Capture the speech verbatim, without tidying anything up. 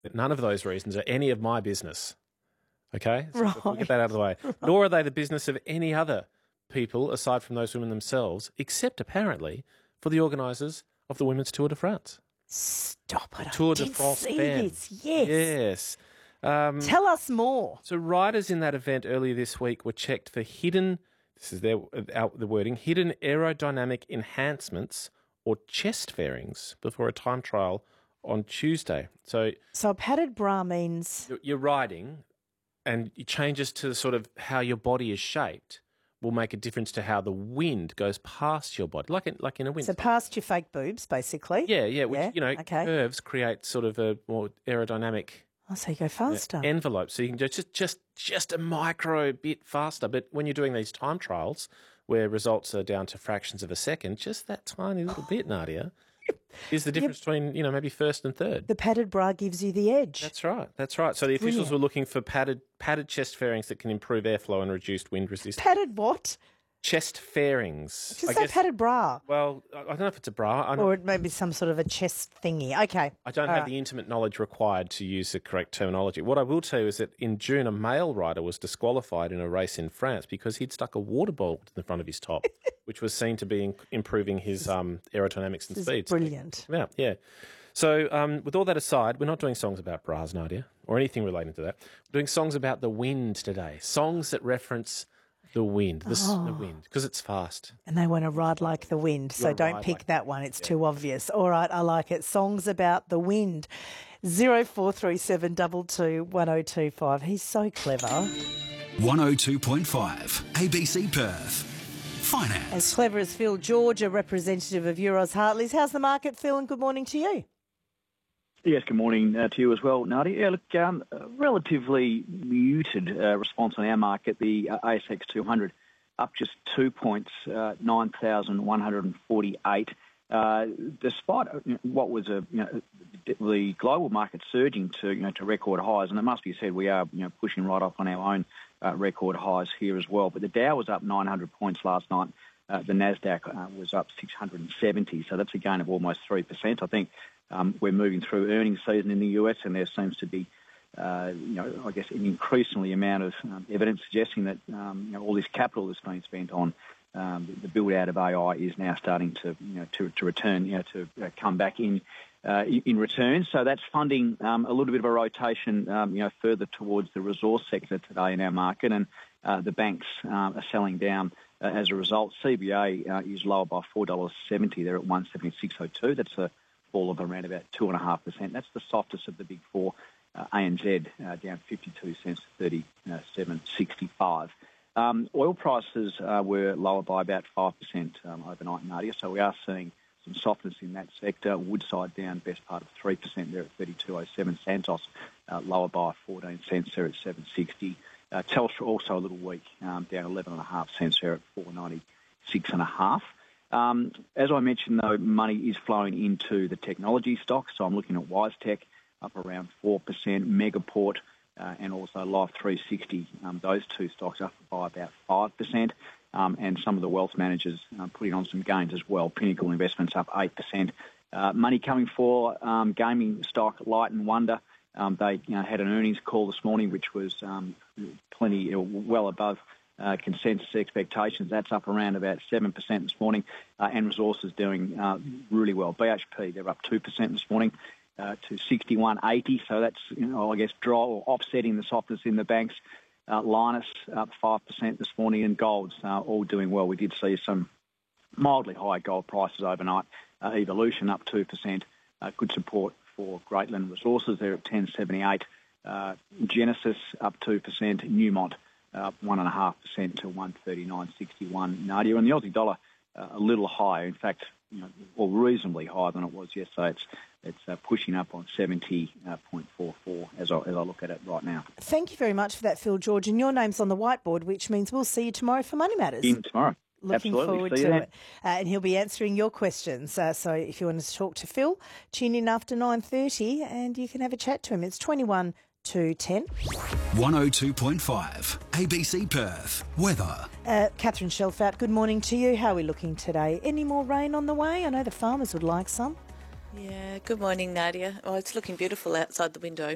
But none of those reasons are any of my business. Okay? So Right. we'll get that out of the way. Nor are they the business of any other people aside from those women themselves, except apparently for the organisers of the Women's Tour de France. Stop it. Tour I de did France see band. this. Yes. Yes. Um, Tell us more. So riders in that event earlier this week were checked for hidden, this is their, out the wording, hidden aerodynamic enhancements or chest fairings before a time trial on Tuesday. So, So a padded bra means... you're- you're riding and it changes to sort of how your body is shaped will make a difference to how the wind goes past your body, like in, like in a wind. So past your fake boobs, basically. Yeah, yeah, which, Yeah, you know, okay. curves create sort of a more aerodynamic Oh, so you go faster. envelope, so you can go just just just a micro bit faster. But when you're doing these time trials where results are down to fractions of a second, just that tiny little bit, Nadia, is the difference between, you know, maybe first and third. The padded bra gives you the edge. That's right. That's right. So the officials Brilliant. were looking for padded padded chest fairings that can improve airflow and reduce wind resistance. Padded what? Chest fairings. Just I say guess- padded bra. Well, I I don't know if it's a bra. I'm, Or it may be some sort of a chest thingy. Okay. I don't All have right. the intimate knowledge required to use the correct terminology. What I will tell you is that in June, a male rider was disqualified in a race in France because he'd stuck a water bottle to the front of his top, which was seen to be in- improving his um, aerodynamics and This is speeds. brilliant. Yeah, yeah. So um, with all that aside, we're not doing songs about bras, Nadia, or anything relating to that. We're doing songs about the wind today, songs that reference the wind, the, s Oh. the wind, because it's fast. And they want to ride like the wind, so Wanna don't ride pick like- that one. It's too obvious. All right, I like it. Songs about the wind. Zero four three seven two two one zero two five. He's so clever. one oh two point five A B C Perth. Finance. As clever as Phil George, a representative of Euros Hartleys. How's the market, Phil? And good morning to you. Yes, good morning uh, to you as well, Nadia. Yeah, look, um, a relatively muted uh, response on our market. The uh, A S X two hundred up just two points, uh, nine thousand one hundred forty-eight. Uh, despite uh, you know, what was a you know, the global market surging to you know to record highs, and it must be said we are you know pushing right up on our own uh, record highs here as well. But the Dow was up nine hundred points last night. Uh, the Nasdaq uh, was up six hundred seventy, so that's a gain of almost three percent. I think. Um, we're moving through earnings season in the U S, and there seems to be, uh, you know, I guess an increasingly amount of um, evidence suggesting that um, you know, all this capital that's been spent on um, the, the build out of A I is now starting to, you know, to, to return, you know, to uh, come back in uh, in return. So that's funding um, a little bit of a rotation, um, you know, further towards the resource sector today in our market, and uh, the banks uh, are selling down. Uh, as a result, C B A uh, is lower by four dollars seventy. They're at one seventy-six oh two. That's a fall of around about two point five percent. That's the softest of the big four. Uh, A N Z uh, down fifty-two cents to thirty-seven sixty-five. Um, oil prices uh, were lower by about five percent um, overnight, Nadia, so we are seeing some softness in that sector. Woodside down best part of three percent there at thirty-two oh seven. Santos uh, lower by fourteen cents there at seven sixty. Uh, Telstra also a little weak, um, down eleven point five cents there at four ninety-six point five. Um, as I mentioned, though, money is flowing into the technology stocks. So I'm looking at WiseTech up around four percent, Megaport uh, and also Life three sixty. Um, those two stocks up by about five percent. Um, and some of the wealth managers uh, putting on some gains as well. Pinnacle Investments up eight percent. Uh, money coming for um, gaming stock Light and Wonder. Um, they you know, had an earnings call this morning, which was um, plenty, well above Uh, consensus expectations. That's up around about seven percent this morning, uh, and Resources doing uh, really well. B H P, they're up two percent this morning uh, to sixty-one eighty, so that's, you know, I guess, draw or offsetting the softness in the banks. Uh, Linus up five percent this morning, and Gold's uh, all doing well. We did see some mildly higher gold prices overnight. Uh, Evolution up two percent, uh, good support for Greatland Resources, they're at ten seventy-eight. Uh, Genesis up two percent, Newmont up one point five percent to one thirty-nine sixty-one, Nadia. And the Aussie dollar uh, a little higher, in fact, you know, or reasonably higher than it was yesterday. It's it's uh, pushing up on seventy point four four as I, as I look at it right now. Thank you very much for that, Phil George. And your name's on the whiteboard, which means we'll see you tomorrow for Money Matters. In tomorrow. Looking Absolutely. forward See you to then. it. Uh, and he'll be answering your questions. Uh, so if you want to talk to Phil, tune in after nine thirty and you can have a chat to him. It's twenty-one to ten. one oh two point five A B C Perth. Weather. Uh, Catherine Shelfout, good morning to you. How are we looking today? Any more rain on the way? I know the farmers would like some. Yeah, good morning, Nadia. Oh, it's looking beautiful outside the window.